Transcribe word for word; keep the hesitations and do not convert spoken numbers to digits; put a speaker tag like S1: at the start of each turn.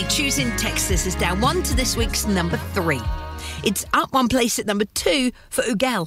S1: Lee, Choosing Texas is down one to this week's number three. It's up one place at number two for Ugel.